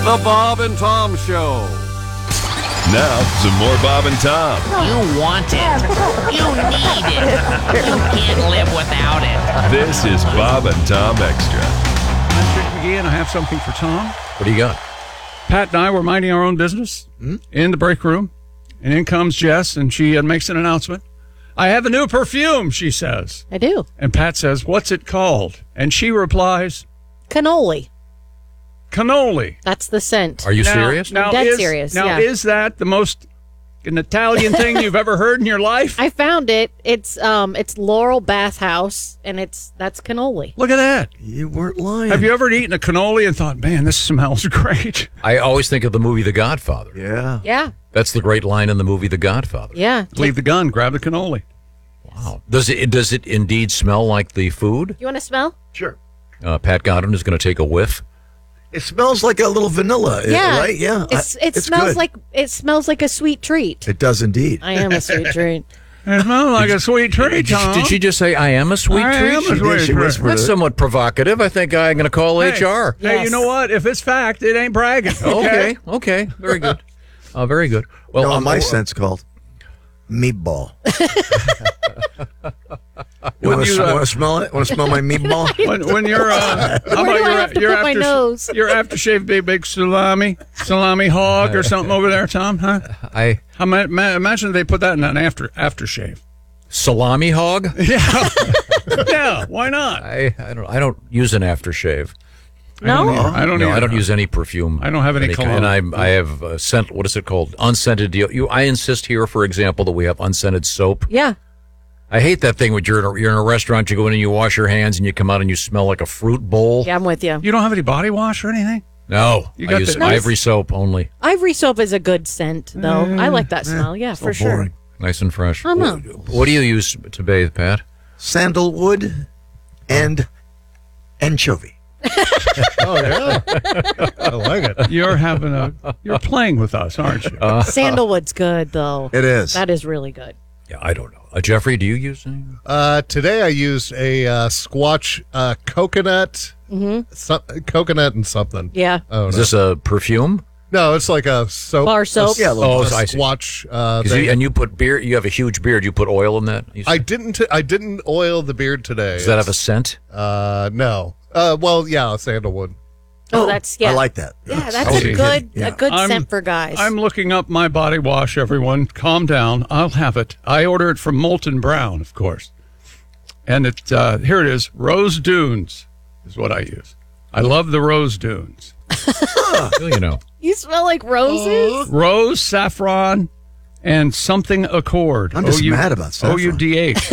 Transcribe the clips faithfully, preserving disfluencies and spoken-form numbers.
The Bob and Tom Show. Now, some more Bob and Tom. You want it. You need it. You can't live without it. This is Bob and Tom Extra. I'm Chick McGee, and I have something for Tom. What do you got? Pat and I were minding our own business Hmm? in the break room, and in comes Jess, and she uh, makes an announcement. I have a new perfume, she says. I do. And Pat says, what's it called? And she replies, Cannoli. cannoli. That's the scent. Are you Now- serious? Now, I'm dead is, serious, Now, yeah. is that the most an Italian thing you've ever heard in your life? I found it. It's um, it's Laurel Bathhouse, and it's that's cannoli. Look at that. You weren't lying. Have you ever eaten a cannoli and thought, man, this smells great? I always think of the movie The Godfather. Yeah. Yeah, That's the great line in the movie The Godfather. yeah. Leave the gun, grab the cannoli. Wow. Does it does it indeed smell like the food? You want to smell? Sure. Uh, Pat Godwin is going to take a whiff. It smells like a little vanilla, Yeah, right? Yeah. It's, I- it smells good. like it smells like a sweet treat. It does indeed. I am a sweet treat. It smells like a sweet treat, Did, Tom. did she just say, I am a sweet I treat? am a She did. sweet She treat. whispered That's it. somewhat provocative. I think I'm going to call Hey, H R. Hey, you Yes. know what? If it's fact, it ain't bragging. Okay, okay. Very good. Uh, very good. Well, No, um, my uh, scent's called meatball. you When want you, to uh, smell it? Want to smell my meatball? When, when you're, uh, how Where do I your, have to your put my after, nose? Your aftershave, big big salami, salami hog or something over there, Tom? Huh? I How ma- ma- imagine they put that in an after aftershave. salami hog. Yeah, yeah. Why not? I I don't I don't use an aftershave. I don't No? either. I don't. No, either. I don't use any perfume. I don't have any kind. cologne. And I I have uh, scent. What is it called? Unscented deal. You. I insist here, for example, that we have unscented soap. Yeah. I hate that thing when you're in a, you're in a restaurant. You go in and you wash your hands, and you come out and you smell like a fruit bowl. Yeah, I'm with you. You don't have any body wash or anything? No, You I got use the- ivory soap only. Ivory soap is a good scent, though. I like that smell. Yeah, for sure. boring. Nice and fresh. I know. What do you use to bathe, Pat? Sandalwood and anchovy. Oh, yeah. I like it. You're having a. You're playing with us, aren't you? Uh, Sandalwood's good, though. It is. That is really good. Yeah, I don't know. Uh, Jeffrey, do you use any? Uh, today I used a uh, Squatch uh, coconut, some, coconut and something. Yeah. Oh, Is no. this a perfume? no, it's like a soap. Bar soap? a s- Yeah, a little Oh, a I see. Squatch. Uh, 'Cause thing. you, and you put beard. You have a huge beard. You put oil in that. You I said? didn't. I didn't oil the beard today. Does that have a scent? Uh, no. Uh, well, yeah, sandalwood. Oh, that's yeah. I like that. Yeah, that's Okay. a good Yeah. a good I'm- scent for guys. I'm looking up my body wash, everyone. Calm down. I'll have it. I order it from Molten Brown, of course. And it uh, here it is. Rose Dunes is what I use. I love the Rose Dunes. Well, you know. you smell like roses. Rose, saffron, and something accord. I'm just O U mad about saffron. O U D H.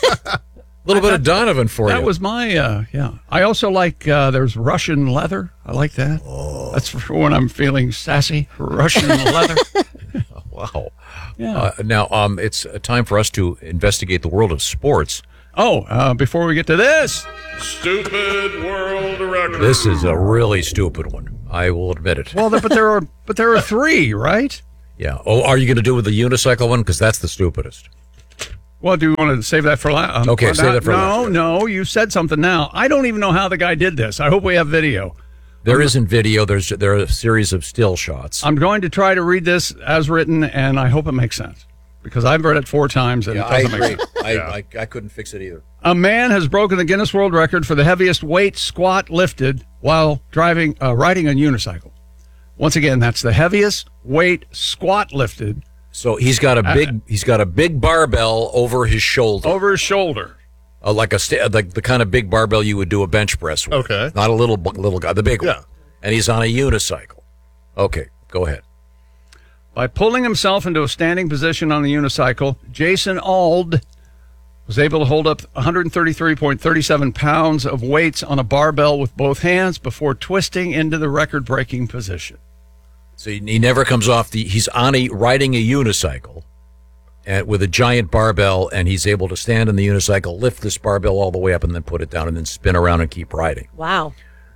A little bit of Donovan for you. That was my, uh, yeah. I also like, uh, there's Russian leather. I like that. Oh. That's for when I'm feeling sassy. Russian leather. wow. Yeah. Uh, now, um, it's uh, time for us to investigate the world of sports. Oh, uh, before we get to this, stupid world record. This is a really stupid one. I will admit it. Well, there, but there are, but there are three, right? Yeah. Oh, are you going to do with the unicycle one? Because that's the stupidest. Well, do you want to save that for last? Okay, save that for no, last. No, no. You said something now. I don't even know how the guy did this. I hope we have video. There isn't video. There's there are a series of still shots. I'm going to try to read this as written, and I hope it makes sense because I've read it four times and it doesn't make sense. I, I I couldn't fix it either. A man has broken the Guinness World Record for the heaviest weight squat lifted while driving, uh, riding a unicycle. Once again, that's the heaviest weight squat lifted So he's got a big Uh, he's got a big barbell over his shoulder, over his shoulder. uh, like a sta- like the kind of big barbell you would do a bench press with. Okay. Not a little little guy, the big Yeah. one. And he's on a unicycle. Okay, go ahead. By pulling himself into a standing position on the unicycle, Jason Ald was able to hold up one hundred thirty-three point three seven pounds of weights on a barbell with both hands before twisting into the record-breaking position. So he, he never comes off the. He's on a riding a unicycle, and with a giant barbell, and he's able to stand on the unicycle, lift this barbell all the way up, and then put it down, and then spin around and keep riding. Wow.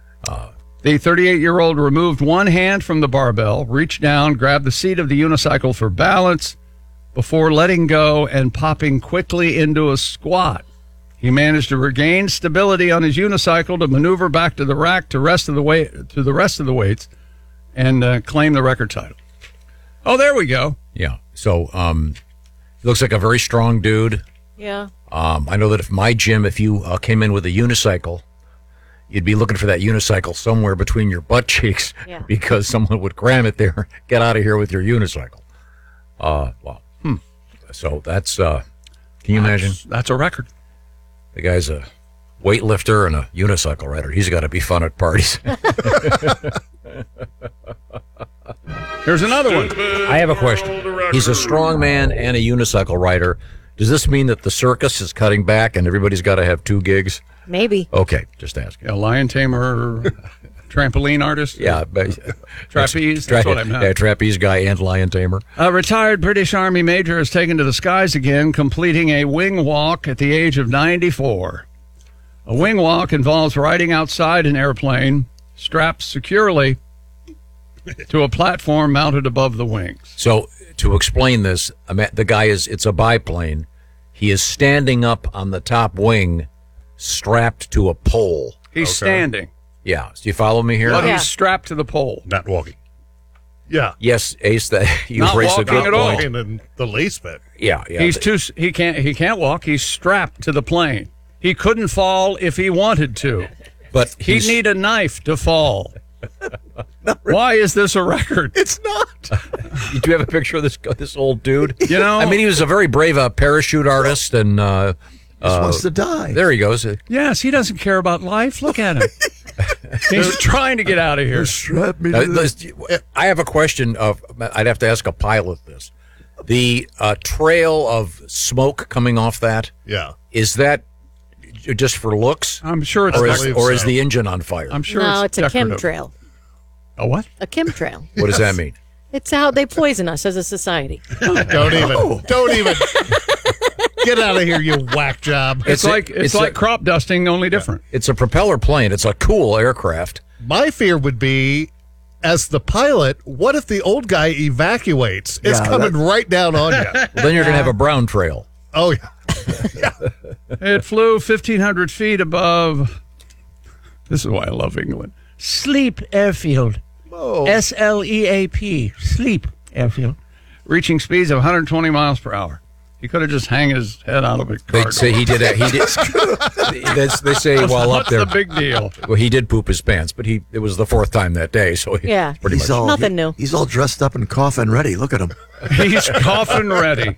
The thirty-eight-year-old removed one hand from the barbell, reached down, grabbed the seat of the unicycle for balance before letting go and popping quickly into a squat. He managed to regain stability on his unicycle to maneuver back to the rack to rest of the weight to the rest of the weights, and uh, claim the record title. Oh, there we go. Yeah. So um, he looks like a very strong dude. Yeah. Um, I know that if my gym, if you uh, came in with a unicycle, you'd be looking for that unicycle somewhere between your butt cheeks Yeah. because someone would cram it there. Get out of here with your unicycle. Uh, wow. Hmm. So that's, uh, can you imagine? That's, that's a record. The guy's a weightlifter and a unicycle rider. He's got to be fun at parties. Here's another one. I have a question. He's a strong man and a unicycle rider. Does this mean that the circus is cutting back and everybody's got to have two gigs? Maybe. Okay, just asking. A lion tamer, trampoline artist. Yeah, but, Trapeze. Tra- That's what I meant. Yeah, trapeze guy and lion tamer. A retired British Army major is taken to the skies again, completing a wing walk at the age of ninety-four. A wing walk involves riding outside an airplane, strapped securely to a platform mounted above the wings. So to explain this, I mean, the guy is, it's a biplane. He is standing up on the top wing, strapped to a pole. He's standing, Yeah. Do you follow me here? but Yeah. he's strapped to the pole. Not walking. Yeah. Yes, Ace, that you Not raised a walking good at all. point. Walking in the least bit. Yeah, yeah. He's too. He can't. He can't walk. He's strapped to the plane. He couldn't fall if he wanted to. but He'd he's, need a knife to fall. Why is this a record? It's not. do you have a picture of this this old dude? You know, I mean, he was a very brave uh, parachute artist, and uh, Just wants to die. there he goes. yes, he doesn't care about life. Look at him. He's trying to get out of here. Strap me to Uh, this. this- I have a question of. I'd have to ask a pilot this. The uh, trail of smoke coming off that, Yeah. is that just for looks, I'm sure it's. or I is, believe or is so. the engine on fire? I'm sure no, it's, it's, a decorative. chemtrail. A what? A chemtrail. What does that mean? It's how they poison us as a society. Don't even. Don't even. Get out of here, you whack job. It's, a- like it's, a- like crop dusting, only different. It's a propeller plane. It's a cool aircraft. My fear would be, as the pilot, what if the old guy evacuates? It's Yeah, coming that- right down on you. Well, then you're going to have a brown trail. Oh, yeah. It flew fifteen hundred feet above. This is why I love England. Sleep Airfield. S L E A P. Sleep Airfield. Reaching speeds of one hundred twenty miles per hour. He could have just hang his head out of a car. They say he did. A, he did. they, they say while up What's there, the big deal? well, he did poop his pants, but he it was the fourth time that day, so he, Yeah. pretty He's much. all Nothing new. He's all dressed up and coughing ready. Look at him. He's coughing ready.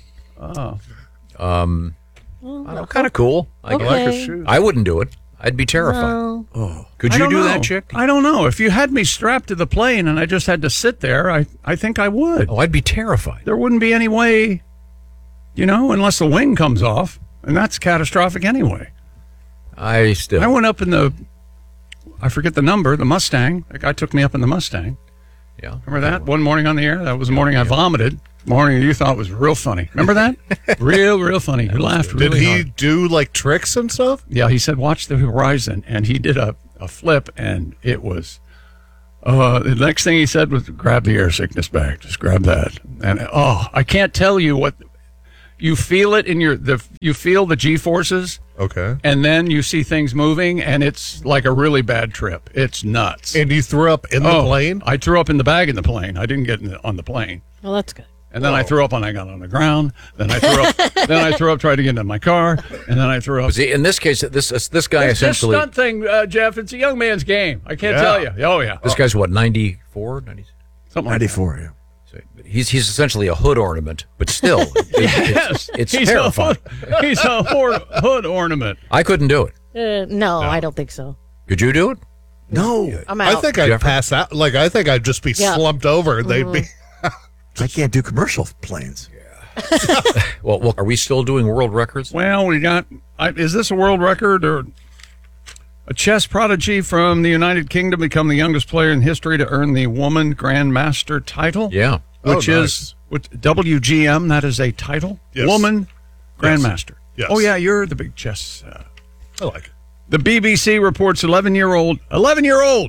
kind of cool. I, Okay. Like his shoes. I wouldn't do it. I'd be terrified. No. Could I you don't do know. that, chick? I don't know. If you had me strapped to the plane and I just had to sit there, I, I think I would. Oh, I'd be terrified. There wouldn't be any way, you know, unless the wing comes off, and that's catastrophic anyway. I still. I went up in the, I forget the number, the Mustang. The guy took me up in the Mustang. yeah. Remember that? One morning on the air? That was the morning I vomited. Morning you thought was real funny. Remember that? real, real funny. You laughed Did really he hard. do like tricks and stuff? Yeah, he said, watch the horizon. And he did a, a flip, and it was, uh, the next thing he said was, grab the air sickness bag. Just grab that. And, oh, I can't tell you what, you feel it in your, the you feel the G-forces, Okay. and then you see things moving, and it's like a really bad trip. It's nuts. And you threw up in the oh, plane? I threw up in the bag in the plane. I didn't get in the, on the plane. Well, that's good. And then I threw up when I got on the ground. Then I threw up. then I threw up, tried to get into my car, and then I threw up. See, in this case, this this guy This, this essentially. stunt thing, uh, Jeff, it's a young man's game. I can't Yeah. tell you. Oh, yeah. This guy's what, ninety-four, ninety? Something like that. ninety-four. Yeah. So he's he's essentially a hood ornament, but still, it- Yes. it's, it's he's terrifying. A hood, he's a hood, hood ornament. I couldn't do it. Uh, no, I don't think so. Could you do it? No, I'm out. I think I'd Jeffrey? pass out. Like, I think I'd just be Yeah. slumped over and they'd be. I can't do commercial planes. Well, well, are we still doing world records? Well, we got. I, is this a world record or a chess prodigy from the United Kingdom become the youngest player in history to earn the Woman Grandmaster title? Yeah. Which Oh, is with W G M. That is a title. Yes. Woman Grandmaster. Yes. Oh yeah, you're the big chess. Uh, I like it. The B B C reports eleven-year-old, eleven-year-old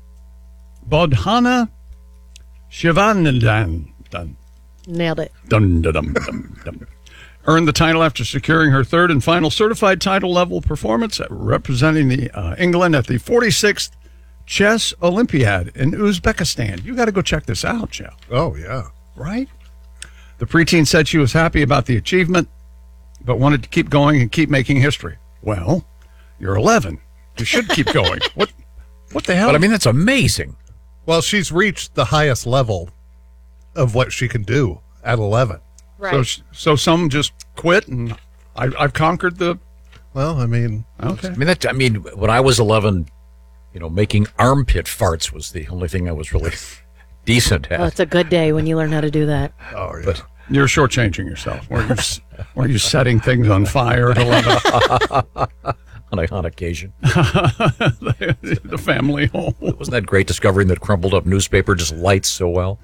Bodhana Shivanandan dun, Nailed it. dun, dun, dun, dun, dun, earned the title after securing her third and final certified title level performance, representing the uh, England at the forty-sixth chess Olympiad in Uzbekistan. You got to go check this out, Joe. Oh, yeah. Right? The preteen said she was happy about the achievement, but wanted to keep going and keep making history. Well, you're eleven. You should keep going. What What the hell? But I mean, that's amazing. Well, she's reached the highest level of what she can do at eleven. Right. So, sh- so some just quit, and I, I've conquered the. Well, I mean, Okay. I mean, that. I mean, when I was eleven, you know, making armpit farts was the only thing I was really decent at. Oh, it's a good day when you learn how to do that. oh, yeah. You're shortchanging yourself. Were you, s- were you setting things on fire at eleven? on, a, on occasion. The family home. Wasn't that great discovering that crumpled up newspaper just lights so well?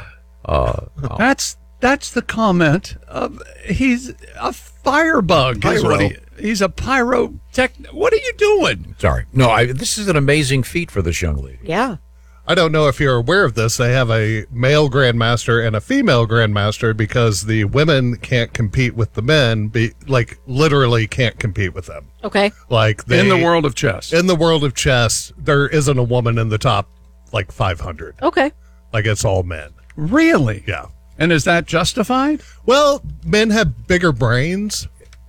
Uh, oh. That's that's the comment of he's a firebug. Is what he, he's a pyrotech. What are you doing? Sorry. No, I, this is an amazing feat for this young lady. Yeah. I don't know if you're aware of this. They have a male grandmaster and a female grandmaster because the women can't compete with the men. Be, like literally can't compete with them. Okay. Like they, In the world of chess. in the world of chess, there isn't a woman in the top like five hundred. Okay. Like it's all men. Really? Yeah. And is that justified? Well, men have bigger brains,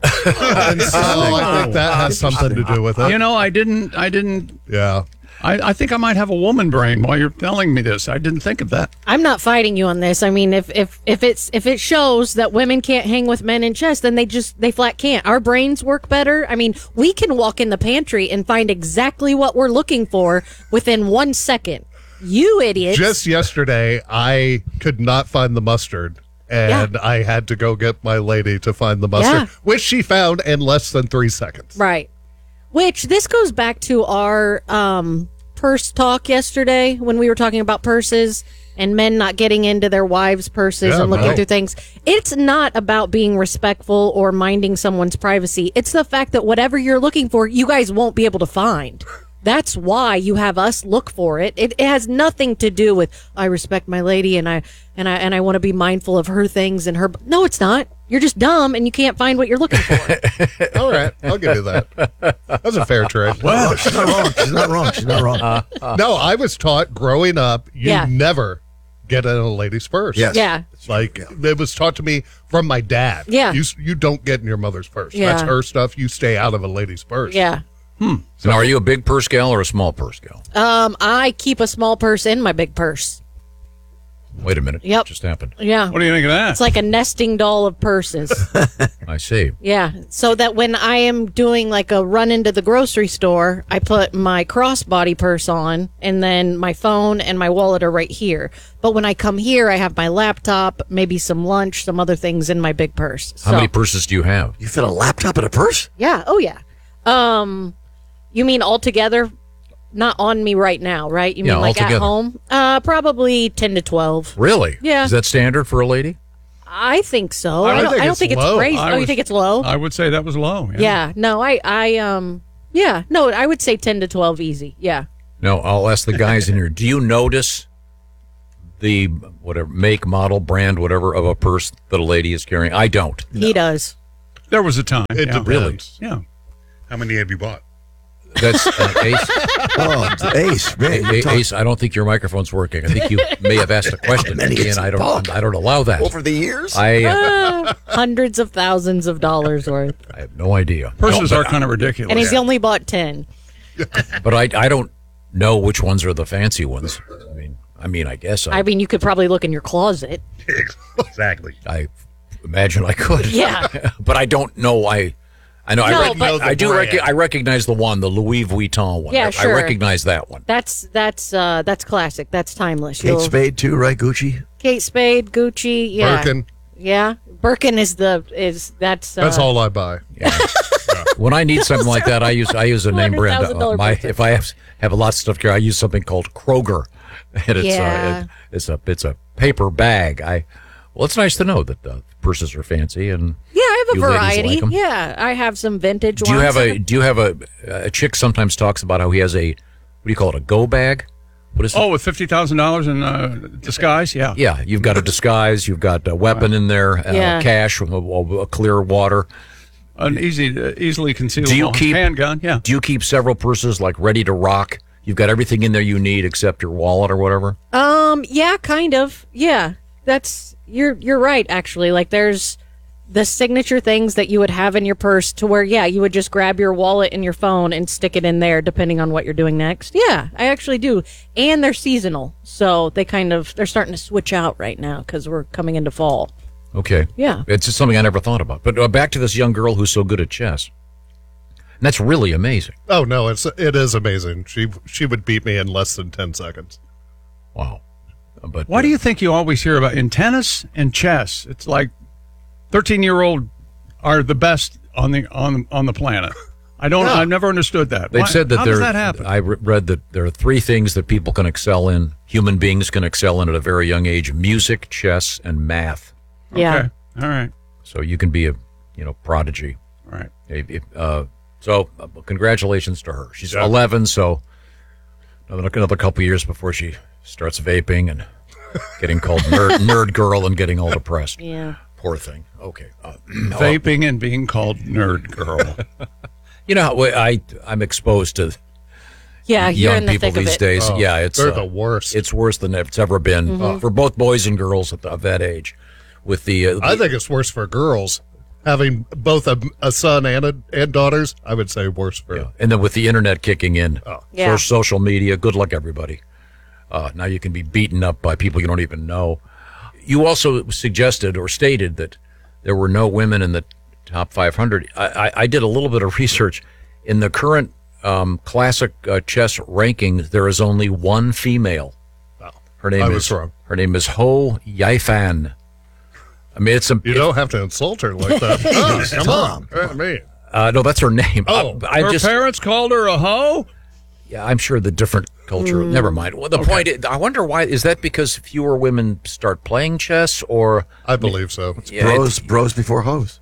and so I think that has something to do with it. You know, I didn't. I didn't. Yeah. I, I think I might have a woman brain while you're telling me this. I didn't think of that. I'm not fighting you on this. I mean, if if if it's if it shows that women can't hang with men in chess, then they just they flat can't. Our brains work better. I mean, we can walk in the pantry and find exactly what we're looking for within one second. You idiots! Just yesterday, I could not find the mustard, and Yeah. I had to go get my lady to find the mustard, Yeah. which she found in less than three seconds. Right. Which this goes back to our um, purse talk yesterday when we were talking about purses and men not getting into their wives' purses Yeah, and looking no. through things. It's not about being respectful or minding someone's privacy. It's the fact that whatever you're looking for, you guys won't be able to find. That's why you have us look for it. It, it has nothing to do with I respect my lady and I and I and I want to be mindful of her things and her. No, it's not. You're just dumb and you can't find what you're looking for. All right, I'll give you that. That's a fair trade. Well, she's not wrong. She's not wrong. She's not wrong. No, I was taught growing up, you Yeah. never get in a lady's purse. Yes. Yeah. It's like it was taught to me from my dad. Yeah. You you don't get in your mother's purse. Yeah. That's her stuff. You stay out of a lady's purse. Yeah. So now, are you a big purse gal or a small purse gal? Um, I keep a small purse in my big purse. Wait a minute. Yep. What just happened? Yeah. What do you think of that? It's like a nesting doll of purses. I see. Yeah. So that when I am doing like a run into the grocery store, I put my crossbody purse on and then my phone and my wallet are right here. But when I come here, I have my laptop, maybe some lunch, some other things in my big purse. How So- many purses do you have? You fit a laptop in a purse? Yeah. Oh, yeah. Um, you mean altogether? Not on me right now, right? You Yeah, mean like at altogether. home? Uh, probably ten to twelve. Really? Yeah. Is that standard for a lady? I think so. I I, don't, think I don't it's think it's low. crazy. I Oh, you was- think it's low? I would say that was low. Yeah. yeah. No, I, I, um, yeah. No, I would say ten to twelve easy. Yeah. No, I'll ask the guys in here. Do you notice the whatever make, model, brand, whatever of a purse that a lady is carrying? I don't. He does. There was a time. It yeah. depends. Yeah. How many have you bought? That's uh, Ace. Oh, it's Ace, man. A- you're A- talking- Ace, I don't think your microphone's working. I think you may have asked a question, many and has I he don't. bought? I don't allow that. Over the years? I, uh, Ah, hundreds of thousands of dollars worth. I have no idea. Purses No, are but, kind of ridiculous. And he's only bought ten. but I, I don't know which ones are the fancy ones. I mean, I mean, I guess I, I mean, you could probably look in your closet. Exactly. I imagine I could. Yeah. but I don't know. I, I know. No, I, rec- but- I do. Rec- brand. I recognize the one, the Louis Vuitton one. Yeah, I, sure. I recognize that one. That's, that's, uh, that's classic. That's timeless. Kate You'll- Spade, too, right? Gucci? Kate Spade, Gucci. Yeah. Birkin. Yeah. Birkin is the, is, that's, uh, That's all I buy. When I need something like that, I use I use a name brand. one hundred thousand dollars Uh, my, purses. if I have have a lot of stuff here, I use something called Kroger, and it's Yeah. uh, it, it's a it's a paper bag. I well, it's nice to know that uh, purses are fancy. And Yeah, I have a you ladies variety. like 'em? Yeah, I have some vintage do you ones. have a do you have a a chick sometimes talks about how he has a what do you call it, a go bag? What is it? Oh, with fifty thousand dollars in uh, disguise? Yeah. Yeah, you've got a disguise, you've got a weapon in there, uh, Yeah. cash, a, a clear water. An easy, uh, easily concealable Do you keep- handgun. Yeah. Do you keep several purses like ready to rock You've got everything in there you need except your wallet or whatever. Um, yeah, kind of. Yeah, that's you're you're right. Actually, like there's the signature things that you would have in your purse to where, yeah, you would just grab your wallet and your phone and stick it in there depending on what you're doing next. Yeah, I actually do. And they're seasonal. So they kind of, they're starting to switch out right now because we're coming into fall. Okay. Yeah. It's just something I never thought about. But uh, back to this young girl who's so good at chess. And that's really amazing. Oh no, it's it is amazing. She she would beat me in less than ten seconds. Wow. But Why uh, do you think you always hear about in tennis and chess? It's like thirteen-year-old are the best on the on on the planet. I don't. Yeah. I've never understood that. They've Why- said that how there. does that happen? I re- read that there are three things that people can excel in. Human beings can excel in at a very young age: music, chess, and math. Yeah. Okay. All right. So you can be a, you know, prodigy. All right. If- if, Uh, so uh, congratulations to her. She's Yeah. eleven, so another, another couple years before she starts vaping and getting called nerd, nerd girl and getting all depressed. Yeah. Poor thing. Okay. Uh, Vaping and being called nerd girl. you know, how I I'm exposed to Yeah, you're young in the people thick of these it. days. Oh, yeah, it's they're uh, the worst. It's worse than it's ever been uh, for both boys and girls at the, of that age. With the, uh, I the- think it's worse for girls. Having both a, a son and a, and daughters, I would say worse for. yeah. and then with the internet kicking in, Oh. Yeah. so- social media. Good luck, everybody. Uh, now you can be beaten up by people you don't even know. You also suggested or stated that there were no women in the top five hundred. I, I, I did a little bit of research. In the current um, classic uh, chess rankings, there is only one female. Oh, Her name I is was wrong. Her name is Ho Yaifan. I mean, it's a. You don't have to insult her like that. Oh, come on, I mean, Uh, no, that's her name. Oh. I, I Her just. parents called her a hoe. Yeah, I'm sure the different culture. Never mind. Well, the point. Is, I wonder why. Is that because fewer women start playing chess, or I believe so. yeah, Bros, bros before hoes.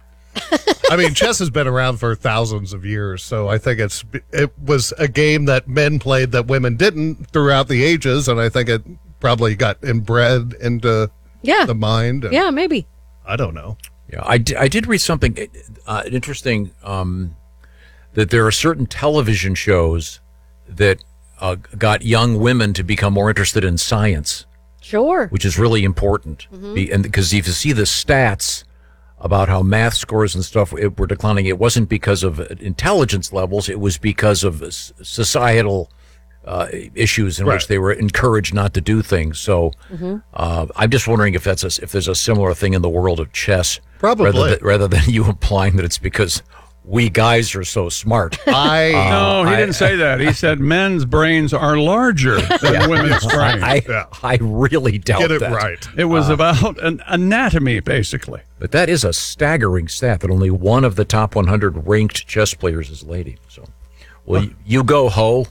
I mean, chess has been around for thousands of years, so I think it's it was a game that men played that women didn't throughout the ages, and I think it probably got inbred into Yeah. the mind. and- Yeah, maybe. I don't know. Yeah, I, di- I did read something uh, interesting um, that there are certain television shows that uh, got young women to become more interested in science, Sure. which is really important. Be, and because if you see the stats about how math scores and stuff it, were declining, it wasn't because of intelligence levels; it was because of s- societal uh, issues in Right. which they were encouraged not to do things. So, uh, I'm just wondering if that's a, if there's a similar thing in the world of chess, Probably. rather than, rather than you implying that it's because we guys are so smart. I No, he I- didn't say that. He said men's brains are larger than women's brains. I Yeah. I really doubt get it that. right. It was about an anatomy, basically. But that is a staggering stat that only one of the top one hundred ranked chess players is a lady. So, well, you, you go, Ho.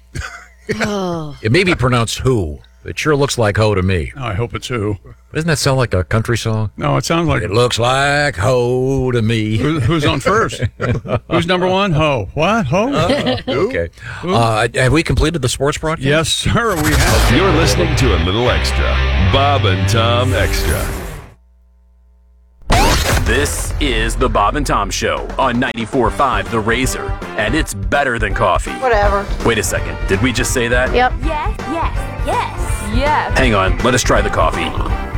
It may be pronounced who. It sure looks like Ho to me. Oh, I hope it's who. Doesn't that sound like a country song? No, it sounds like It looks like Ho to me. Who, who's on first? Who's number one? Ho. What? Ho? Okay. Uh, have we completed the sports broadcast? Yes, sir. We have. You're listening to a little extra. Bob and Tom Extra. This is the Bob and Tom Show on ninety-four point five The Razor, and it's better than coffee. Whatever. Wait a second. Did we just say that? Yep. Yes, yes, yes. Yes. Hang on. Let us try the coffee.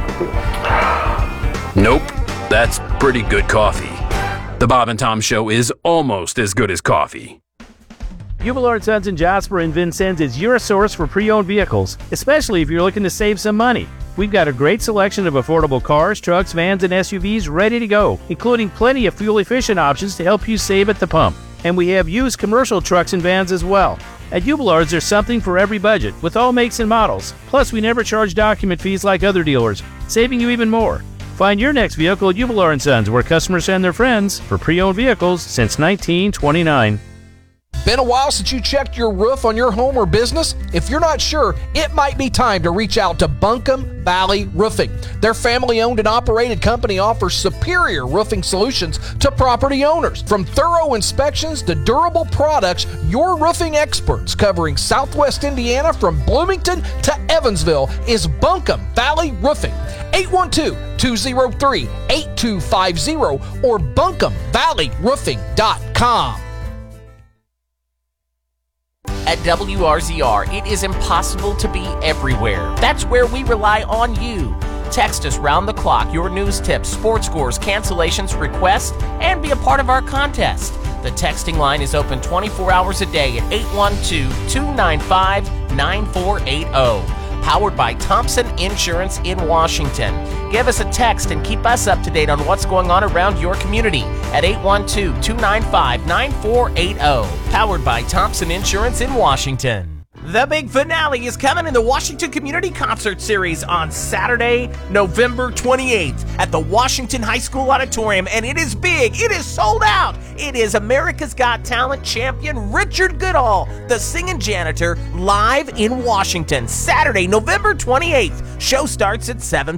Nope. That's pretty good coffee. The Bob and Tom Show is almost as good as coffee. Hubler and Sons in Jasper and Vincennes is your source for pre-owned vehicles, especially if you're looking to save some money. We've got a great selection of affordable cars, trucks, vans, and S U Vs ready to go, including plenty of fuel-efficient options to help you save at the pump. And we have used commercial trucks and vans as well. At Hubler's, there's something for every budget, with all makes and models. Plus, we never charge document fees like other dealers, saving you even more. Find your next vehicle at Hubler and Sons, where customers send their friends for pre-owned vehicles since nineteen twenty-nine. Been a while since you checked your roof on your home or business? If you're not sure, it might be time to reach out to Buncombe Valley Roofing. Their family-owned and operated company offers superior roofing solutions to property owners. From thorough inspections to durable products, your roofing experts covering Southwest Indiana from Bloomington to Evansville is Buncombe Valley Roofing. eight one two, two oh three, eight two five oh or buncombe valley roofing dot com. At W R Z R, it is impossible to be everywhere. That's where we rely on you. Text us round the clock your news tips, sports scores, cancellations, requests, and be a part of our contest. The texting line is open twenty-four hours a day at eight one two, two nine five, nine four eight zero. Powered by Thompson Insurance in Washington. Give us a text and keep us up to date on what's going on around your community at eight one two, two nine five, nine four eight zero. Powered by Thompson Insurance in Washington. The big finale is coming in the Washington Community Concert Series on Saturday, November twenty-eighth at the Washington High School Auditorium, and it is big. It is sold out. It is America's Got Talent champion Richard Goodall, the singing janitor, live in Washington, Saturday, November twenty-eighth. Show starts at seven